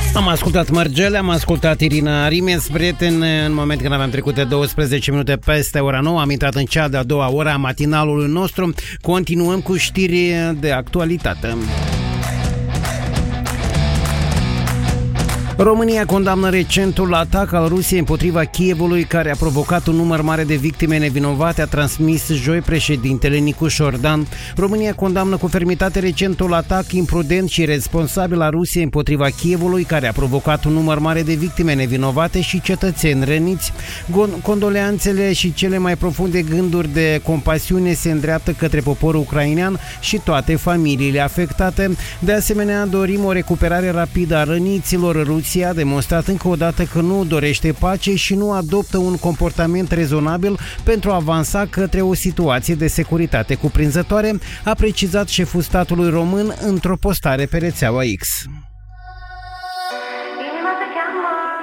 Am ascultat Mărgele, am ascultat Irina Rimes, prieten, în moment când aveam trecut de 12 minute peste ora 9, am intrat în cea de-a doua oră a matinalului nostru. Continuăm cu știri de actualitate. România condamnă recentul atac al Rusiei împotriva Kievului, care a provocat un număr mare de victime nevinovate, a transmis joi președintele Nicu Șordan. România condamnă cu fermitate recentul atac imprudent și irresponsabil al Rusiei împotriva Kievului, care a provocat un număr mare de victime nevinovate și cetățeni răniți. Condoleanțele și cele mai profunde gânduri de compasiune se îndreaptă către poporul ucrainean și toate familiile afectate. De asemenea, dorim o recuperare rapidă a răniților. Rusia a demonstrat încă o dată că nu dorește pace și nu adoptă un comportament rezonabil pentru a avansa către o situație de securitate cuprinzătoare, a precizat șeful statului român într-o postare pe rețeaua X.